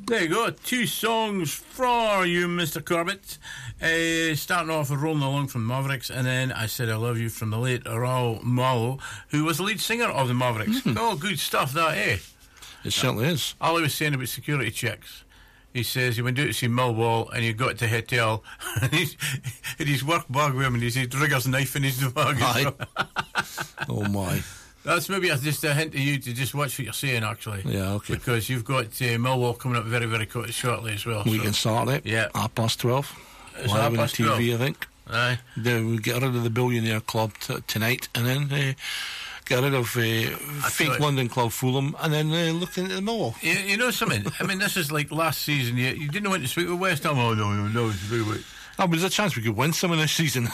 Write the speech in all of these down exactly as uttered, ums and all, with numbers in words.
There you go, two songs for you, Mister Corbett. Uh, starting off with Rolling Along from Mavericks, and then I Said I Love You from the late Raul Malo, who was the lead singer of the Mavericks. Mm-hmm. Oh, good stuff, that, eh? It certainly is. All he was saying about security checks. He says he went out to see Millwall and he got to hotel and he's, in his work bag with him and he's had Rigger's knife in his bag. Oh my. That's maybe just a hint to you to just watch what you're saying, actually. Yeah, okay. Because you've got uh, Millwall coming up very, very shortly as well. We so. can start it. Yeah. Half past twelve. It's Live half on past T V, twelve. I think. Aye. Then we get rid of the Billionaire Club t- tonight and then uh, get rid of uh, fake London club Fulham and then uh, look into the Millwall. You, you know something? I mean, this is like last season. You, you didn't want to speak with West Ham. Oh, no, no, no. Oh, there's a chance we could win some of this season.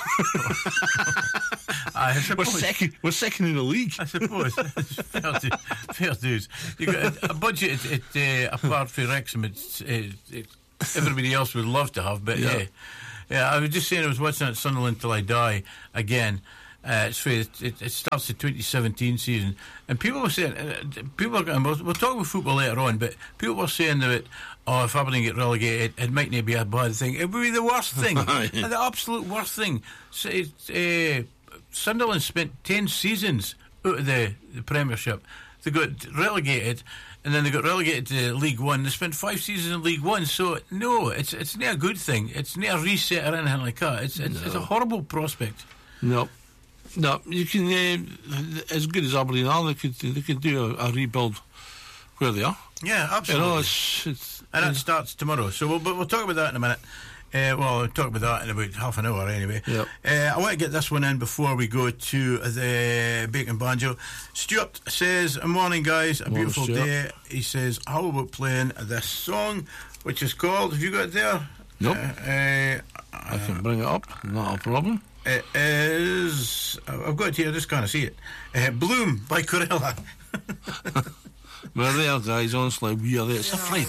I we're second. We're second in the league. I suppose. fair, do, fair dues. You got a, a budget at, at, uh, apart from Wrexham. It's, uh, it, everybody else would love to have, but yeah. yeah, yeah. I was just saying I was watching that Sunderland Till I Die again. Uh, it's it, it, it starts the twenty seventeen season, and people were saying, uh, people are going. We'll, we'll talk about football later on, but people were saying that, oh, if Aberdeen get relegated, it might not be a bad thing. It would be the worst thing, yeah. The absolute worst thing. So it, uh, Sunderland spent ten seasons out of the, the Premiership. They got relegated, and then they got relegated to League One. They spent five seasons in League One. So no, it's it's not a good thing. It's not a reset or anything like that. It's it's, no. it's a horrible prospect. No. No, you can, uh, as good as Aberdeen are, they could, they could do a, a rebuild where they are. Yeah, absolutely. You know, it's, it's, and that starts tomorrow. So we'll, we'll talk about that in a minute. Uh, well, we'll talk about that in about half an hour anyway. Yep. Uh, I want to get this one in before we go to the Bacon Banjo. Stuart says, morning guys, a morning, beautiful Stuart. day. He says, how about playing this song, which is called, have you got it there? Nope. Uh, uh, I can bring it up, not a problem. It is, I've got it here, I just can't see it. Uh, Bloom by Corella. We're there, guys, honestly, we are there. It's a Friday.